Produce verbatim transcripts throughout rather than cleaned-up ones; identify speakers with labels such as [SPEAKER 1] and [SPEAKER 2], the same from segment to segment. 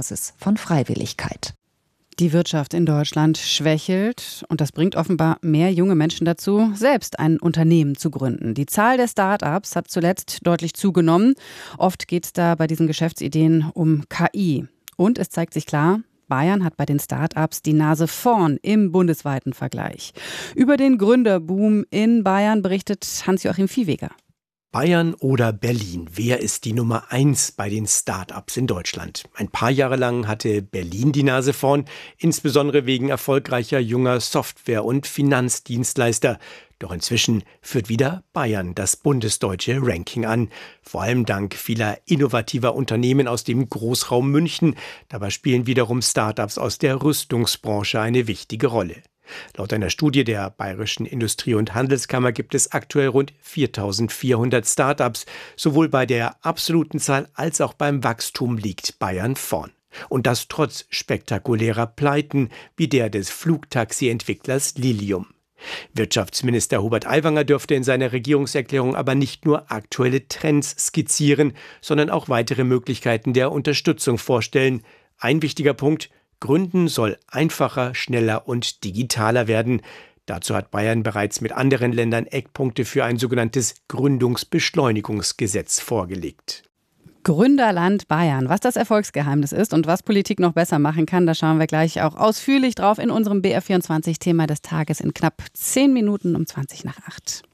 [SPEAKER 1] Basis von Freiwilligkeit.
[SPEAKER 2] Die Wirtschaft in Deutschland schwächelt und das bringt offenbar mehr junge Menschen dazu, selbst ein Unternehmen zu gründen. Die Zahl der Start-ups hat zuletzt deutlich zugenommen. Oft geht es da bei diesen Geschäftsideen um K I. Und es zeigt sich klar, Bayern hat bei den Start-ups die Nase vorn im bundesweiten Vergleich. Über den Gründerboom in Bayern berichtet Hans-Joachim Viehweger.
[SPEAKER 3] Bayern oder Berlin? Wer ist die Nummer eins bei den Start-ups in Deutschland? Ein paar Jahre lang hatte Berlin die Nase vorn, insbesondere wegen erfolgreicher junger Software- und Finanzdienstleister. Doch inzwischen führt wieder Bayern das bundesdeutsche Ranking an. Vor allem dank vieler innovativer Unternehmen aus dem Großraum München. Dabei spielen wiederum Start-ups aus der Rüstungsbranche eine wichtige Rolle. Laut einer Studie der Bayerischen Industrie- und Handelskammer gibt es aktuell rund viertausendvierhundert Start-ups. Sowohl bei der absoluten Zahl als auch beim Wachstum liegt Bayern vorn. Und das trotz spektakulärer Pleiten wie der des Flugtaxi-Entwicklers Lilium. Wirtschaftsminister Hubert Aiwanger dürfte in seiner Regierungserklärung aber nicht nur aktuelle Trends skizzieren, sondern auch weitere Möglichkeiten der Unterstützung vorstellen. Ein wichtiger Punkt: Gründen soll einfacher, schneller und digitaler werden. Dazu hat Bayern bereits mit anderen Ländern Eckpunkte für ein sogenanntes Gründungsbeschleunigungsgesetz vorgelegt.
[SPEAKER 2] Gründerland Bayern. Was das Erfolgsgeheimnis ist und was Politik noch besser machen kann, da schauen wir gleich auch ausführlich drauf in unserem B R vierundzwanzig-Thema des Tages in knapp zehn Minuten um zwanzig nach acht.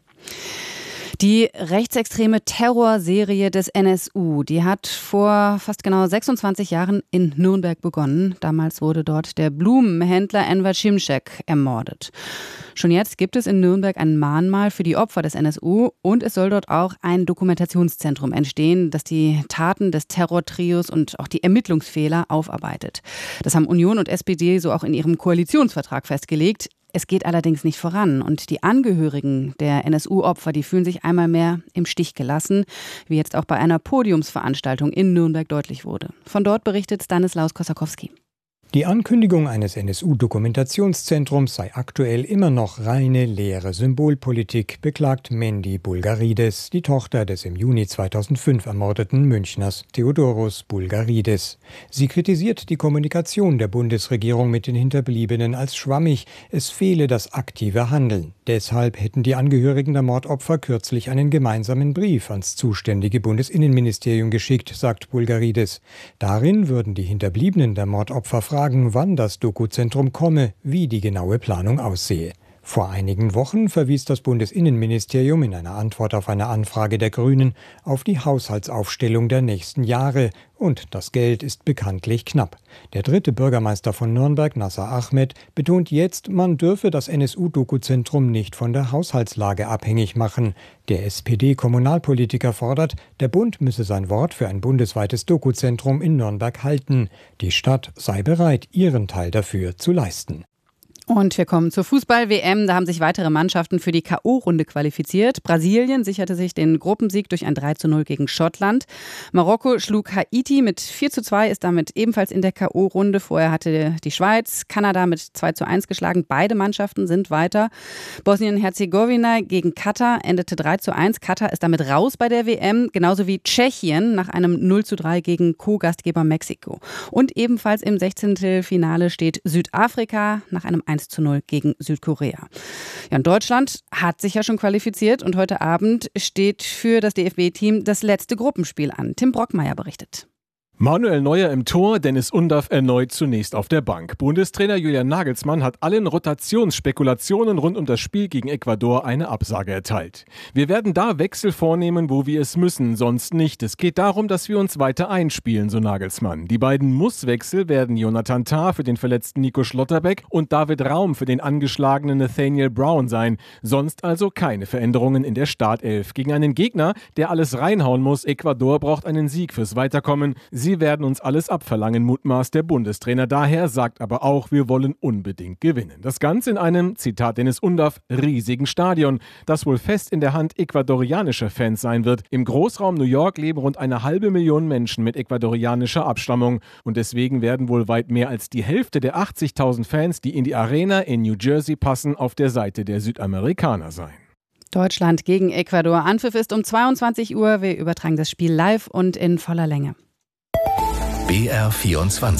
[SPEAKER 2] Die rechtsextreme Terrorserie des N S U, die hat vor fast genau sechsundzwanzig Jahren in Nürnberg begonnen. Damals wurde dort der Blumenhändler Enver Cimcek ermordet. Schon jetzt gibt es in Nürnberg ein Mahnmal für die Opfer des N S U und es soll dort auch ein Dokumentationszentrum entstehen, das die Taten des Terrortrios und auch die Ermittlungsfehler aufarbeitet. Das haben Union und S P D so auch in ihrem Koalitionsvertrag festgelegt. Es geht allerdings nicht voran und die Angehörigen der N S U-Opfer, die fühlen sich einmal mehr im Stich gelassen, wie jetzt auch bei einer Podiumsveranstaltung in Nürnberg deutlich wurde. Von dort berichtet Stanislaus Kosakowski.
[SPEAKER 4] Die Ankündigung eines N S U-Dokumentationszentrums sei aktuell immer noch reine leere Symbolpolitik, beklagt Mendi Bulgarides, die Tochter des im Juni zweitausendfünf ermordeten Münchners Theodoros Bulgarides. Sie kritisiert die Kommunikation der Bundesregierung mit den Hinterbliebenen als schwammig, es fehle das aktive Handeln. Deshalb hätten die Angehörigen der Mordopfer kürzlich einen gemeinsamen Brief ans zuständige Bundesinnenministerium geschickt, sagt Bulgarides. Darin würden die Hinterbliebenen der Mordopfer fragen, Fragen, wann das Dokuzentrum komme, wie die genaue Planung aussehe. Vor einigen Wochen verwies das Bundesinnenministerium in einer Antwort auf eine Anfrage der Grünen auf die Haushaltsaufstellung der nächsten Jahre und das Geld ist bekanntlich knapp. Der dritte Bürgermeister von Nürnberg, Nasser Ahmed, betont jetzt, man dürfe das N S U-Dokuzentrum nicht von der Haushaltslage abhängig machen. Der S P D-Kommunalpolitiker fordert, der Bund müsse sein Wort für ein bundesweites Dokuzentrum in Nürnberg halten. Die Stadt sei bereit, ihren Teil dafür zu leisten.
[SPEAKER 2] Und wir kommen zur Fußball-W M. Da haben sich weitere Mannschaften für die K O-Runde qualifiziert. Brasilien sicherte sich den Gruppensieg durch ein drei zu null gegen Schottland. Marokko schlug Haiti mit vier zu zwei, ist damit ebenfalls in der K O-Runde. Vorher hatte die Schweiz Kanada mit zwei zu eins geschlagen. Beide Mannschaften sind weiter. Bosnien-Herzegowina gegen Katar endete drei zu eins. Katar ist damit raus bei der W M, genauso wie Tschechien nach einem null zu drei gegen Co-Gastgeber Mexiko. Und ebenfalls im Sechzehntelfinale steht Südafrika nach einem eins zu null gegen Südkorea. Ja, und Deutschland hat sich ja schon qualifiziert und heute Abend steht für das D F B-Team das letzte Gruppenspiel an. Tim Brockmeier berichtet.
[SPEAKER 5] Manuel Neuer im Tor, Dennis Undaff erneut zunächst auf der Bank. Bundestrainer Julian Nagelsmann hat allen Rotationsspekulationen rund um das Spiel gegen Ecuador eine Absage erteilt. Wir werden da Wechsel vornehmen, wo wir es müssen, sonst nicht. Es geht darum, dass wir uns weiter einspielen, so Nagelsmann. Die beiden Musswechsel werden Jonathan Tah für den verletzten Nico Schlotterbeck und David Raum für den angeschlagenen Nathaniel Brown sein. Sonst also keine Veränderungen in der Startelf. Gegen einen Gegner, der alles reinhauen muss. Ecuador braucht einen Sieg fürs Weiterkommen. Sie Sie werden uns alles abverlangen, mutmaßt der Bundestrainer daher, sagt aber auch, wir wollen unbedingt gewinnen. Das Ganze in einem, Zitat Dennis Undaff, riesigen Stadion, das wohl fest in der Hand ecuadorianischer Fans sein wird. Im Großraum New York leben rund eine halbe Million Menschen mit ecuadorianischer Abstammung und deswegen werden wohl weit mehr als die Hälfte der achtzigtausend Fans, die in die Arena in New Jersey passen, auf der Seite der Südamerikaner sein.
[SPEAKER 2] Deutschland gegen Ecuador. Anpfiff ist um zweiundzwanzig Uhr. Wir übertragen das Spiel live und in voller Länge.
[SPEAKER 6] B R vierundzwanzig